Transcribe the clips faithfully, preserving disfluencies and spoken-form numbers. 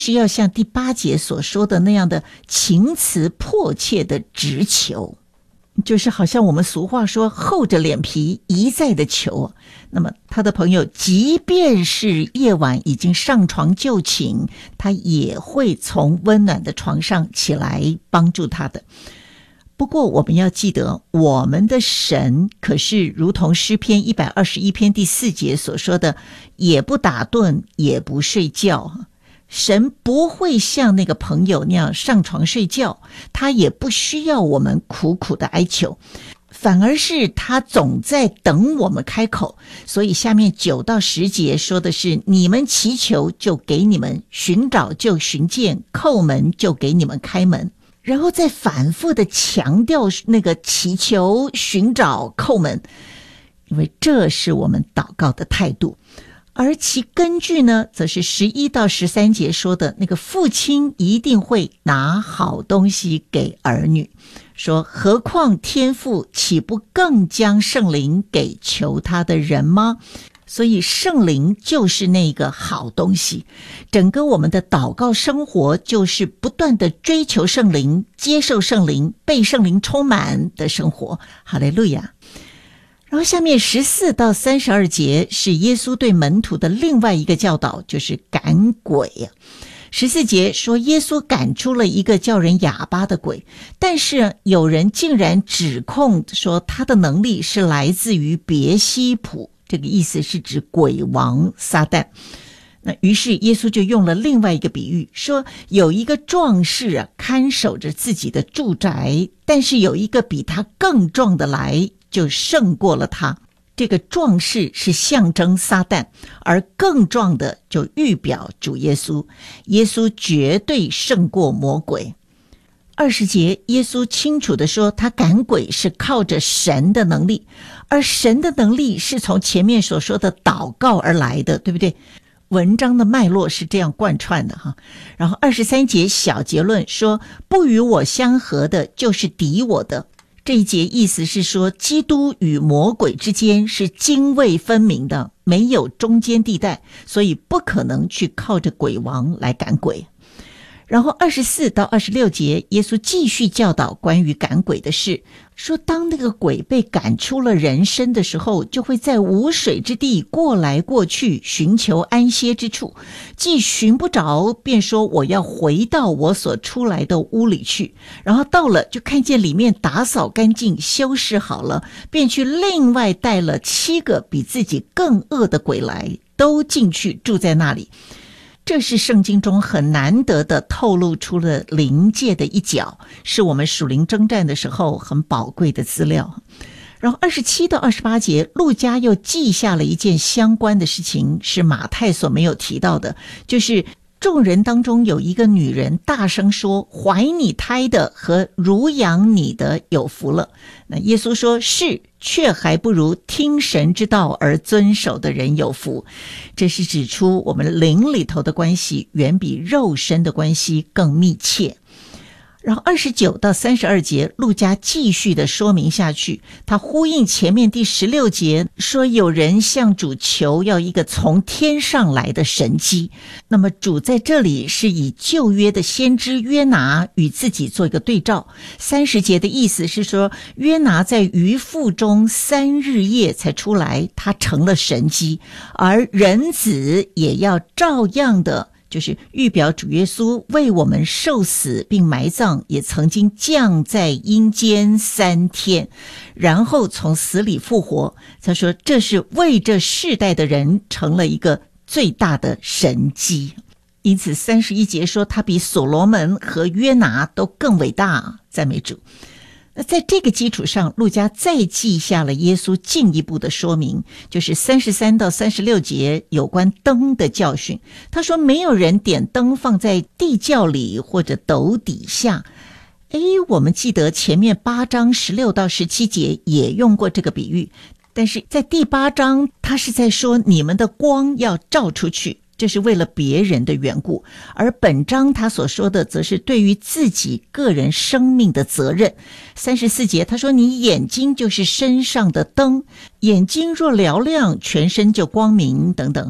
是要像第八节所说的那样的情辞迫切的直求，就是好像我们俗话说厚着脸皮一再的求。那么他的朋友即便是夜晚已经上床就寝，他也会从温暖的床上起来帮助他的。不过我们要记得，我们的神可是如同诗篇一百二十一篇第四节所说的，也不打盹也不睡觉。神不会像那个朋友那样上床睡觉，他也不需要我们苦苦的哀求，反而是他总在等我们开口。所以下面九到十节说的是，你们祈求就给你们，寻找就寻见，叩门就给你们开门。然后再反复的强调那个祈求、寻找、叩门，因为这是我们祷告的态度。而其根据呢，则是十一到十三节说的那个父亲一定会拿好东西给儿女，说何况天父岂不更将圣灵给求他的人吗？所以圣灵就是那个好东西，整个我们的祷告生活就是不断的追求圣灵，接受圣灵，被圣灵充满的生活。哈利路亚。然后下面十四到三十二节是耶稣对门徒的另外一个教导，就是赶鬼。十四节说耶稣赶出了一个叫人哑巴的鬼，但是有人竟然指控说他的能力是来自于别西卜，这个意思是指鬼王撒旦。那于是耶稣就用了另外一个比喻，说有一个壮士啊，看守着自己的住宅，但是有一个比他更壮的来，就胜过了他。这个壮士是象征撒旦，而更壮的就预表主耶稣。耶稣绝对胜过魔鬼。二十节耶稣清楚地说，他赶鬼是靠着神的能力，而神的能力是从前面所说的祷告而来的，对不对？文章的脉络是这样贯穿的哈。然后二十三节小结论说，不与我相合的就是敌我的。这一节意思是说，基督与魔鬼之间是泾渭分明的，没有中间地带，所以不可能去靠着鬼王来赶鬼。然后二十四到二十六节，耶稣继续教导关于赶鬼的事，说当那个鬼被赶出了人身的时候，就会在无水之地过来过去，寻求安歇之处，既寻不着，便说我要回到我所出来的屋里去。然后到了，就看见里面打扫干净，修饰好了，便去另外带了七个比自己更恶的鬼来，都进去住在那里。这是圣经中很难得的透露出了灵界的一角，是我们属灵征战的时候很宝贵的资料。然后二十七到二十八节，路加又记下了一件相关的事情，是马太所没有提到的，就是众人当中有一个女人大声说，怀你胎的和乳养你的有福了。那耶稣说，是，却还不如听神之道而遵守的人有福。这是指出我们灵里头的关系远比肉身的关系更密切。然后二十九到三十二节，路加继续的说明下去，他呼应前面第十六节说有人向主求要一个从天上来的神迹。那么主在这里是以旧约的先知约拿与自己做一个对照。三十节的意思是说，约拿在鱼腹中三日夜才出来，他成了神迹，而人子也要照样的，就是预表主耶稣为我们受死并埋葬，也曾经降在阴间三天，然后从死里复活。他说这是为这世代的人成了一个最大的神迹。因此三十一节说他比所罗门和约拿都更伟大，赞美主。那在这个基础上，路加再记下了耶稣进一步的说明，就是三十三到三十六节有关灯的教训。他说没有人点灯放在地窖里或者斗底下。诶，我们记得前面八章十六到十七节也用过这个比喻，但是在第八章他是在说你们的光要照出去，这是为了别人的缘故。而本章他所说的则是对于自己个人生命的责任。三十四节他说你眼睛就是身上的灯，眼睛若嘹亮，全身就光明等等哈。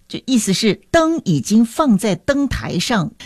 就意思是灯已经放在灯台上，